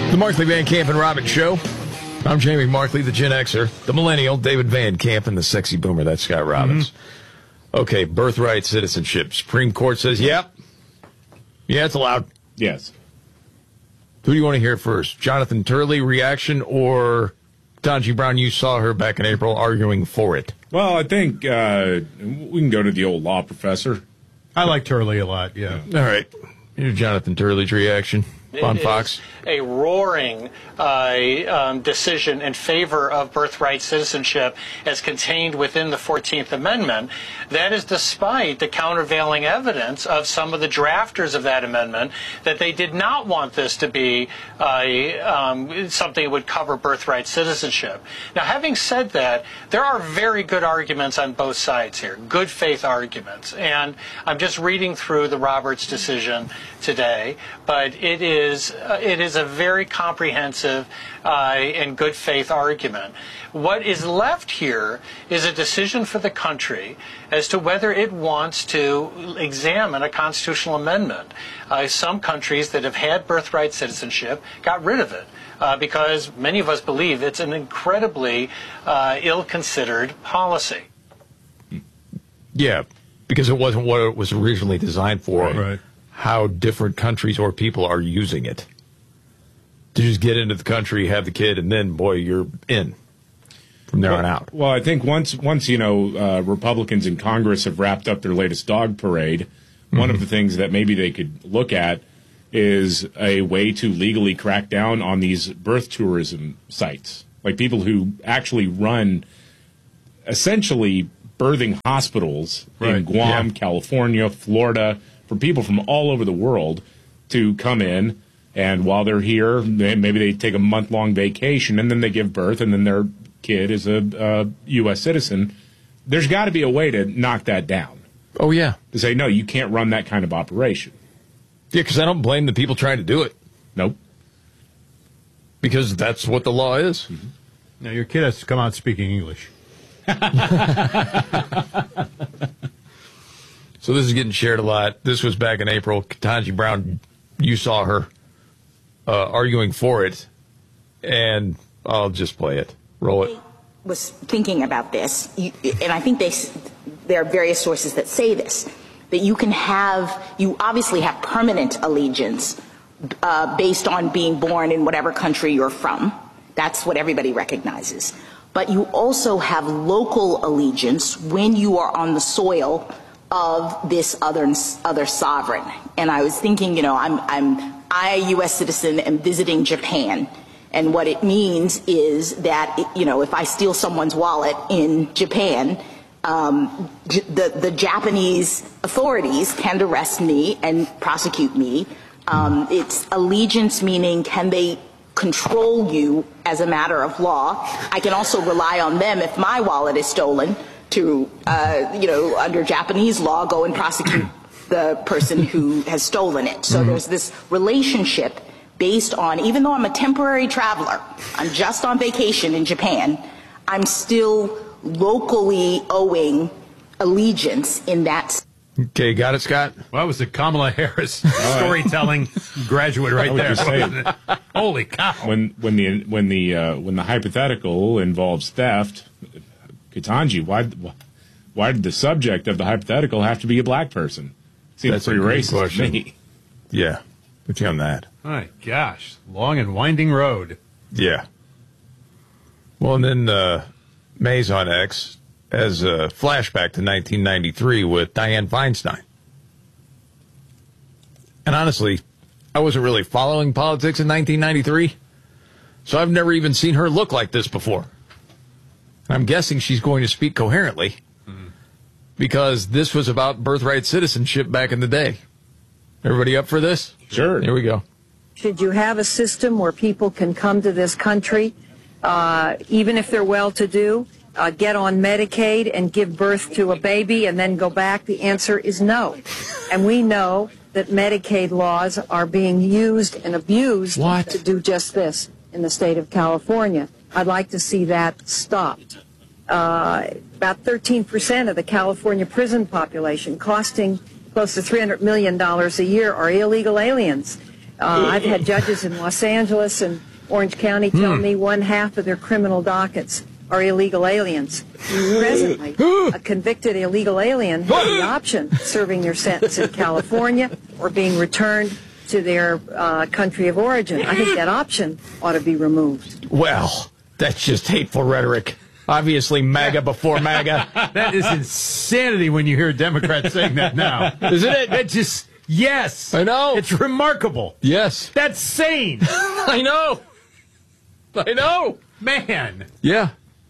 The Markley Van Camp and Robbins Show. I'm Jamie Markley, the Gen Xer, the Millennial, David Van Camp, and the Sexy Boomer. That's Scott Robbins. Okay, birthright citizenship. Supreme Court says, yep. Yeah, it's allowed. Yes. Who do you want to hear first? Jonathan Turley reaction or Ketanji Brown? You saw her back in April arguing for it. Well, I think we can go to the old law professor. I like Turley a lot, yeah. All right. Here's Jonathan Turley's reaction on Fox. A roaring decision in favor of birthright citizenship as contained within the 14th Amendment. That is despite the countervailing evidence of some of the drafters of that amendment that they did not want this to be something that would cover birthright citizenship. Now, having said that, there are very good arguments on both sides here, good faith arguments. And I'm just reading through the Roberts decision today, but it is a very comprehensive and good faith argument. What is left here is a decision for the country as to whether it wants to examine a constitutional amendment. Some countries that have had birthright citizenship got rid of it because many of us believe it's an incredibly ill-considered policy. Yeah, because it wasn't what it was originally designed for. Right. How different countries or people are using it. To just get into the country, have the kid, and then, boy, you're in from there on out. Well, I think once Republicans in Congress have wrapped up their latest dog parade, one of the things that maybe they could look at is a way to legally crack down on these birth tourism sites. Like people who actually run essentially birthing hospitals in Guam, California, Florida, for people from all over the world to come in. And while they're here, maybe they take a month-long vacation, and then they give birth, and then their kid is a U.S. citizen. There's got to be a way to knock that down. Oh, yeah. To say, no, you can't run that kind of operation. Yeah, because I don't blame the people trying to do it. Nope. Because that's what the law is. Mm-hmm. Now, your kid has to come out speaking English. So this is getting shared a lot. This was back in April. Ketanji Brown, you saw her arguing for it, and I'll just play it. Roll it. I was thinking about this, and I think there are various sources that say this, that you obviously have permanent allegiance based on being born in whatever country you're from. That's what everybody recognizes. But you also have local allegiance when you are on the soil of this other sovereign. And I was thinking, I, a U.S. citizen, am visiting Japan. And what it means is that, if I steal someone's wallet in Japan, the Japanese authorities can arrest me and prosecute me. It's allegiance, meaning can they control you as a matter of law. I can also rely on them if my wallet is stolen to, under Japanese law, go and prosecute the person who has stolen it. So there's this relationship based on, even though I'm a temporary traveler, I'm just on vacation in Japan, I'm still locally owing allegiance in that. Okay, got it, Scott? Well, that was the Kamala Harris storytelling graduate right there. Holy cow! When the hypothetical involves theft, Ketanji, why did the subject of the hypothetical have to be a black person? Seems pretty racist to me. Yeah, put you on that. My gosh, long and winding road. Yeah. Well, and then Mays on X has a flashback to 1993 with Dianne Feinstein. And honestly, I wasn't really following politics in 1993, so I've never even seen her look like this before. I'm guessing she's going to speak coherently because this was about birthright citizenship back in the day. Everybody up for this? Sure. Here we go. Should you have a system where people can come to this country, even if they're well-to-do, get on Medicaid and give birth to a baby and then go back? The answer is no. And we know that Medicaid laws are being used and abused to do just this in the state of California. I'd like to see that stopped. About 13% of the California prison population, costing close to $300 million a year, are illegal aliens. I've had judges in Los Angeles and Orange County tell me 1/2 of their criminal dockets are illegal aliens. Presently, a convicted illegal alien has the option of serving their sentence in California or being returned to their country of origin. I think that option ought to be removed. Well, that's just hateful rhetoric. Obviously, MAGA before MAGA. That is insanity when you hear Democrats saying that now. Isn't it? It just, yes. I know. It's remarkable. Yes. That's sane. I know. I know. Man. Yeah.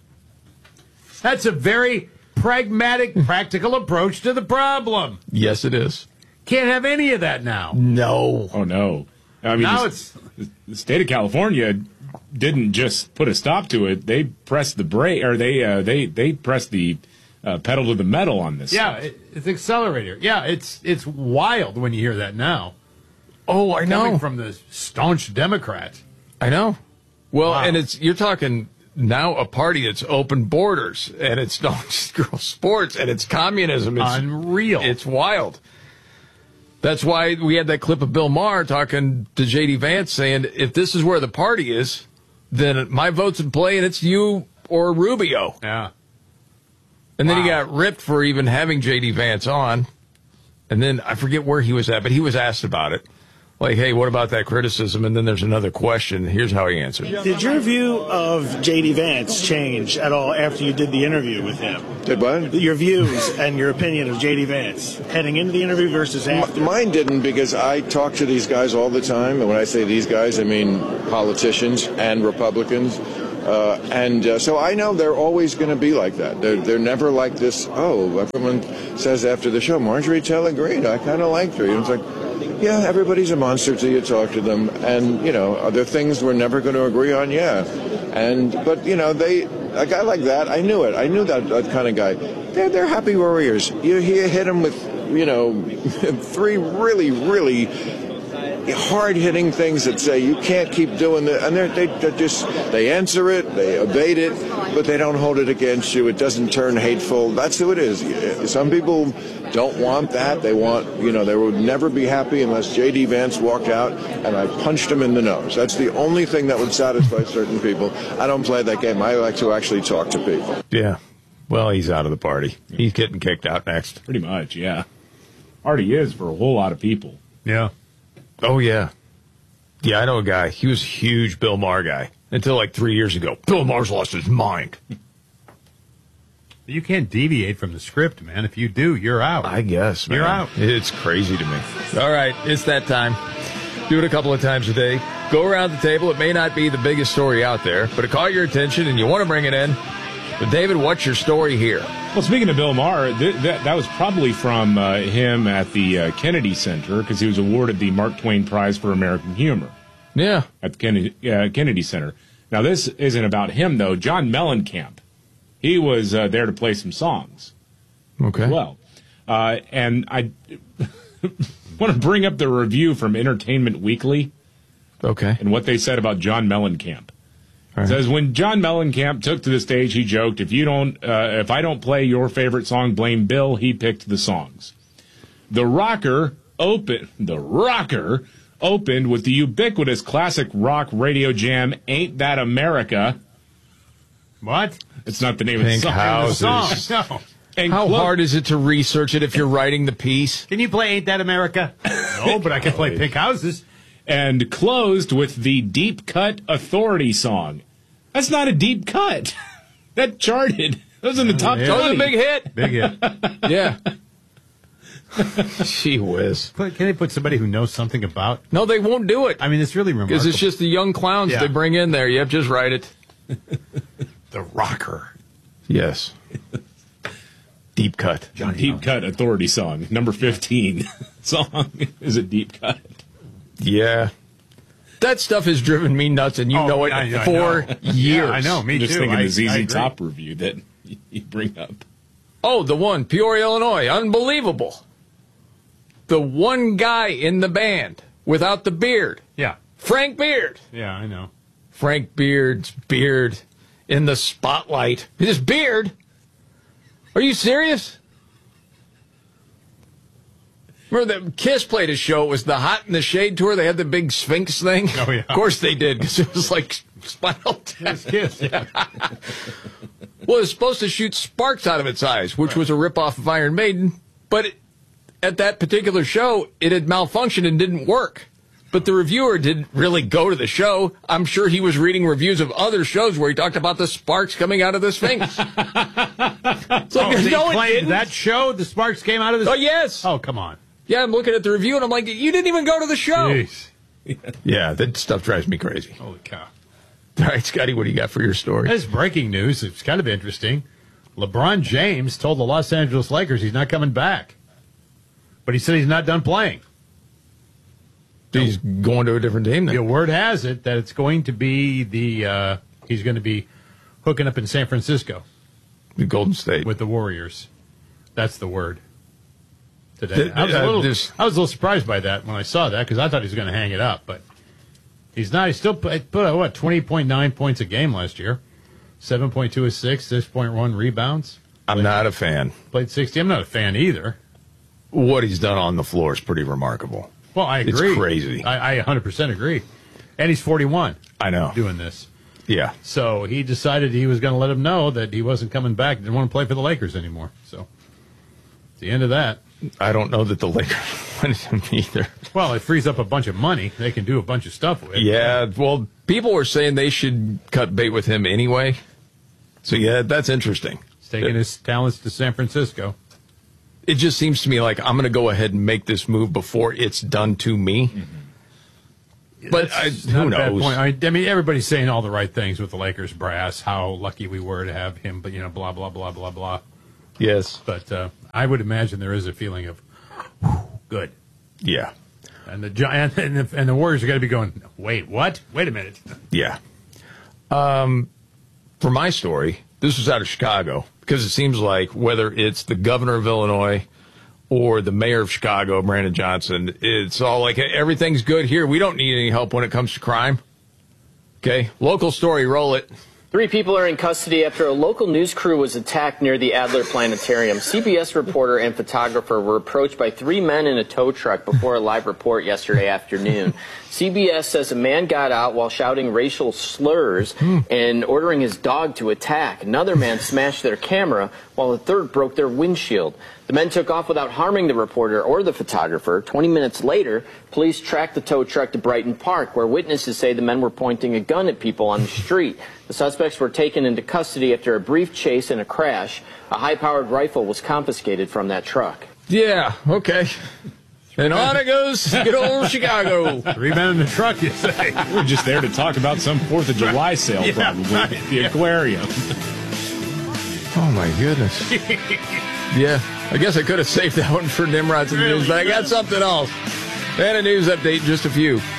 That's a very pragmatic, practical approach to the problem. Yes, it is. Can't have any of that now. No. Oh, no. I mean, Now the state of California didn't just put a stop to it. They pressed the brake, or they pressed the pedal to the metal on this. Yeah, it's accelerator. Yeah, it's wild when you hear that now. Oh, I know. Coming from the staunch Democrat. I know. Well, Wow. and you're talking now a party that's open borders, and it's not just girl sports, and it's communism. It's unreal. It's wild. That's why we had that clip of Bill Maher talking to J.D. Vance saying, if this is where the party is, then my vote's in play, and it's you or Rubio. Yeah. And then he got ripped for even having J.D. Vance on. And then I forget where he was at, but he was asked about it. Like, hey, what about that criticism? And then there's another question. Here's how he answered. Did your view of J.D. Vance change at all after you did the interview with him? Did what? Your views and your opinion of J.D. Vance heading into the interview versus after? Mine didn't, because I talk to these guys all the time. And when I say these guys, I mean politicians and Republicans. So I know they're always going to be like that. They're never like this, oh, everyone says after the show, Marjorie Taylor Greene, I kind of liked her. And it's like, yeah, everybody's a monster till you talk to them. And, you know, are there things we're never going to agree on? Yeah. But, you know, a guy like that, I knew it. I knew that kind of guy. They're happy warriors. You hit them with, you know, 3 really, really hard-hitting things that say you can't keep doing that, and they answer it, they evade it, but they don't hold it against you. It doesn't turn hateful. That's who it is. Some people don't want that. They want, you know, they would never be happy unless J.D. Vance walked out and I punched him in the nose. That's the only thing that would satisfy certain people. I don't play that game. I like to actually talk to people. Yeah. Well, he's out of the party. He's getting kicked out next. Pretty much, yeah. Already is for a whole lot of people. Yeah. Oh, yeah. Yeah, I know a guy. He was a huge Bill Maher guy until like 3 years ago. Bill Maher's lost his mind. You can't deviate from the script, man. If you do, you're out. I guess, man. You're out. It's crazy to me. All right, it's that time. Do it a couple of times a day. Go around the table. It may not be the biggest story out there, but it caught your attention and you want to bring it in. But, David, what's your story here? Well, speaking of Bill Maher, that was probably from him at the Kennedy Center, because he was awarded the Mark Twain Prize for American Humor. Yeah. At the Kennedy Center. Now, this isn't about him, though. John Mellencamp, he was there to play some songs. Okay. As well. And I want to bring up the review from Entertainment Weekly. Okay. And what they said about John Mellencamp. Right. It says, when John Mellencamp took to the stage, he joked, if I don't play your favorite song, blame Bill. He picked the songs. The Rocker opened with the ubiquitous classic rock radio jam, Ain't That America. What? It's not the name Pink of the Houses. song. No. And How hard is it to research it if you're writing the piece? Can you play Ain't That America? No, but I can play Pink Houses. And closed with the Deep Cut Authority song. That's not a deep cut. That charted. That was in the top 20. That was a big hit. Big hit. Yeah. Gee whiz. Can they put somebody who knows something about? No, they won't do it. I mean, it's really remarkable. Because it's just the young clowns Yeah. they bring in there. Yep, just write it. The Rocker. Yes. Deep cut. Deep Cut Authority song. Number 15 song is a deep cut. Yeah. That stuff has driven me nuts, and you know it I for know. years. Yeah, I know. Me I'm just too. thinking I the ZZ agree. Top review that you bring up. Oh, the one, Peoria, Illinois. Unbelievable. The one guy in the band without the beard. Yeah. Frank Beard. Yeah, I know. Frank Beard's beard in the spotlight. His beard? Are you serious? Remember that Kiss played a show? It was the Hot in the Shade tour. They had the big Sphinx thing. Oh, yeah. Of course they did, because it was like Spinal Tap. Kiss, yeah. Well, it was supposed to shoot sparks out of its eyes, which was a ripoff of Iron Maiden. But at that particular show, it had malfunctioned and didn't work. But the reviewer didn't really go to the show. I'm sure he was reading reviews of other shows where he talked about the sparks coming out of the Sphinx. So he claimed that show, the sparks came out of the... Oh, yes. Oh, come on. Yeah, I'm looking at the review, and I'm like, you didn't even go to the show. Jeez. Yeah, that stuff drives me crazy. Holy cow. All right, Scotty, what do you got for your story? That's breaking news. It's kind of interesting. LeBron James told the Los Angeles Lakers he's not coming back. But he said he's not done playing. He's going to a different team then. The word has it that it's going to be he's going to be hooking up in San Francisco. The Golden State. With the Warriors. That's the word. Today. I was a little surprised by that when I saw that, because I thought he was going to hang it up, but he's not. He still put 20.9 points a game last year, 7.2 assists, 6.1 rebounds. I'm not a fan. Played 60. I'm not a fan either. What he's done on the floor is pretty remarkable. Well, I agree. It's crazy. I 100% agree. And he's 41. I know. Doing this. Yeah. So he decided he was going to let him know that he wasn't coming back. Didn't want to play for the Lakers anymore. So at the end of that. I don't know that the Lakers wanted him either. Well, it frees up a bunch of money. They can do a bunch of stuff with. Yeah, well, people were saying they should cut bait with him anyway. So, yeah, that's interesting. He's taking his talents to San Francisco. It just seems to me like I'm going to go ahead and make this move before it's done to me. Mm-hmm. But who knows? I mean, everybody's saying all the right things with the Lakers brass, how lucky we were to have him, but, blah, blah, blah, blah, blah. Yes. But I would imagine there is a feeling of, good. Yeah. And the Warriors are going to be going, wait, what? Wait a minute. Yeah. For my story, this was out of Chicago, because it seems like whether it's the governor of Illinois or the mayor of Chicago, Brandon Johnson, it's all like, everything's good here. We don't need any help when it comes to crime. Okay. Local story. Roll it. 3 people are in custody after a local news crew was attacked near the Adler Planetarium. CBS reporter and photographer were approached by 3 men in a tow truck before a live report yesterday afternoon. CBS says a man got out while shouting racial slurs and ordering his dog to attack. Another man smashed their camera while a third broke their windshield. The men took off without harming the reporter or the photographer. 20 minutes later, police tracked the tow truck to Brighton Park, where witnesses say the men were pointing a gun at people on the street. The suspects were taken into custody after a brief chase and a crash. A high-powered rifle was confiscated from that truck. Yeah, okay. And on it goes, good old Chicago. 3 men in the truck, you say. We're just there to talk about some 4th of July sale, probably. Right. The aquarium. Oh, my goodness. Yeah, I guess I could have saved that one for Nimrod's in the news, but I got something else. And a news update in just a few.